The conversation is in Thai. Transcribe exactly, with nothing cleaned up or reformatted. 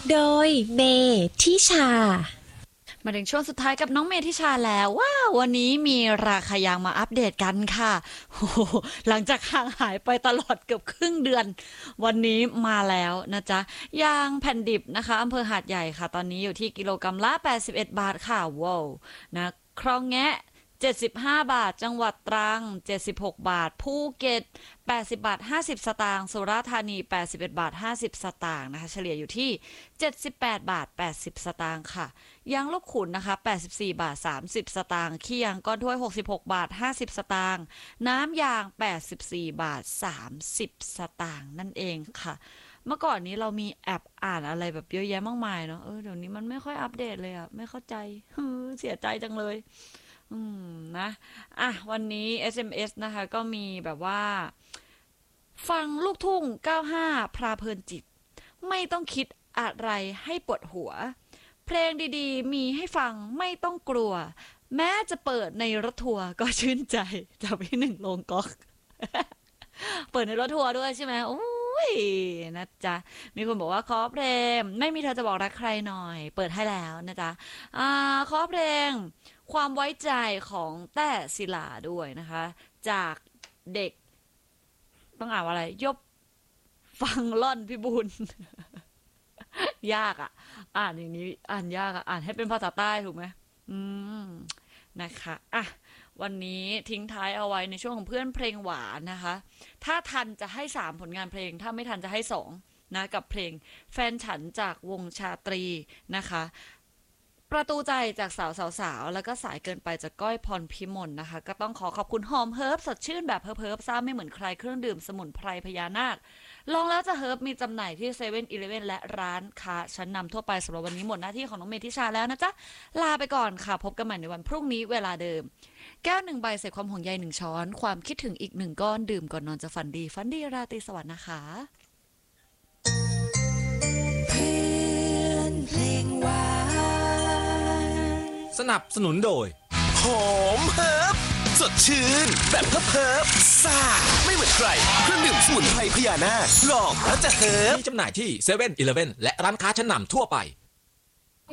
โดยเมทิชามาถึงช่วงสุดท้ายกับน้องเมทิชาแล้วว้าววันนี้มีราคายางมาอัปเดตกันค่ะโอ้โหหลังจากห่างหายไปตลอดเกือบครึ่งเดือนวันนี้มาแล้วนะจ๊ะยางแผ่นดิบนะคะอำเภอหาดใหญ่ค่ะตอนนี้อยู่ที่กิโลกรัมละแปดสิบเอ็ดบาทค่ะว้าวนะคลองแงะเจ็ดสิบห้าบาทจังหวัดตรังเจ็ดสิบหกบาทภูเก็ตแปดสิบบาทห้าสิบสตางค์สุราษฎร์ธานีแปดสิบเอ็ดบาทห้าสิบสตางค์นะคะเฉลี่ยอยู่ที่เจ็ดสิบแปดบาทแปดสิบสตางค์ค่ะยางลบขุนนะคะแปดสิบสี่บาทสามสิบสตางค์ขี้ยางก้อนถ้วยหกสิบหกบาทห้าสิบสตางค์น้ำยางแปดสิบสี่บาทสามสิบสตางค์นั่นเองค่ะเมื่อก่อนนี้เรามีแอปอ่านอะไรแบบเยอะแยะมากมายเนาะเออเดี๋ยวนี้มันไม่ค่อยอัปเดตเลยอะไม่เข้าใจเสียใจจังเลยอืมนะอ่ะวันนี้ เอส เอ็ม เอส นะคะก็มีแบบว่าฟังลูกทุ่งเก้าสิบห้าพราเพลินจิตไม่ต้องคิดอะไรให้ปวดหัวเพลงดีๆมีให้ฟังไม่ต้องกลัวแม้จะเปิดในรถทัวร์ก็ชื่นใจจากพี่หนึ่งโรงก๊อก เปิดในรถทัวร์ด้วยใช่ไหมโอ้ยนะจ๊ะมีคนบอกว่าขอเพลงไม่มีเธอจะบอกรักใครหน่อยเปิดให้แล้วนะจ๊ะอ่าขอเพลงความไว้ใจของแต้ศิลาด้วยนะคะจากเด็กต้องอ่านว่าอะไรยบฟังล่อนพิบูล ยากอ่ะอ่านอย่างนี้อ่านยากอ่ะอ่านให้เป็นภาษาใต้ถูกไหมอืมนะคะอ่ะวันนี้ทิ้งท้ายเอาไว้ในช่วงของเพื่อนเพลงหวานนะคะถ้าทันจะให้สามผลงานเพลงถ้าไม่ทันจะให้สองนะกับเพลงแฟนฉันจากวงชาตรีนะคะประตูใจจากสาวสาวสาวแล้วก็สายเกินไปจากก้อยพรพิมลนะคะก็ต้องขอขอบคุณหอมเฮิร์บสดชื่นแบบเฮิร์บเฮิร์บซ่าไม่เหมือนใครเครื่องดื่มสมุนไพรพญานาคลองแล้วจะเฮิร์บมีจำหน่ายที่เซเว่นอีเลฟเว่นและร้านค้าชั้นนำทั่วไปสำหรับวันนี้หมดหน้าที่ของน้องเมทิชาแล้วนะจ๊ะลาไปก่อนค่ะพบกันใหม่ในวันพรุ่งนี้เวลาเดิมแก้วหนึ่งใบใส่ความห่วงใยหนึ่งช้อนความคิดถึงอีกหนึ่งก้อนดื่มก่อนนอนจะฝันดีฝันดีราตรีสวัสดิ์นะคะเพื่อนเพลงหวานสนับสนุนโดยหอมเฮิร์บสดชื่นแบบเฮิร์บเฮิร์บซ่าไม่เหมือนใครเครื่องดื่มสมุนไพรพญานาคลองแล้วจะเฮิร์บมีจำหน่ายที่เซเว่นอีเลฟเว่นและร้านค้าชั้นนำทั่วไป